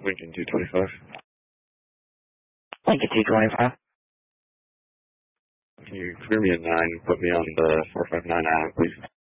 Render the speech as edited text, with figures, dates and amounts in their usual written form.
Lincoln 225. Lincoln 225. Can you clear me at 9 and put me on the 459 island, please?